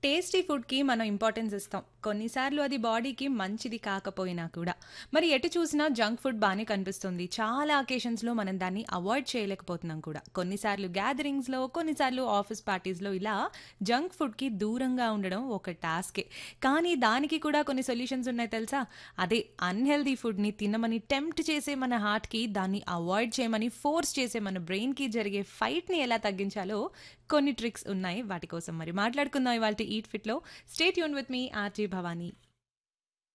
Tasty ఫుడ్‌కి మనం importance ఇస్తాం. కొన్నిసార్లు అది బాడీకి మంచిది కాకపోయినా కూడా. మరి ఎటు చూసినా జంక్ ఫుడ్ బానే కనిపిస్తుంది. చాలా అకేషన్స్‌లో మనం దాన్ని అవాయిడ్ చేయలేకపోతున్నాం కూడా. కొన్నిసార్లు గ్యాదరింగ్స్‌లో, కొన్నిసార్లు ఆఫీస్ పార్టీస్‌లో ఇలా జంక్ ఫుడ్‌కి దూరంగా ఉండడం ఒక టాస్కే. కానీ దానికి కూడా కొన్ని సొల్యూషన్స్ ఉన్నాయి తెలుసా? అదే అన్‌హెల్తీ ఫుడ్‌ని తినమని టెంప్ట్ చేసే మన హార్ట్‌కి, దాన్ని అవాయిడ్ చేయమని ఫోర్స్ చేసే మన బ్రెయిన్‌కి జరిగే ఫైట్‌ని ఎలా తగ్గించాలో కొన్ని ట్రిక్స్ ఉన్నాయి. వాటి కోసం మరి మాట్లాడుకుందాం ఇవాల్టి eat ఫిట్‌లో. Stay tuned with me RJ Bhavani.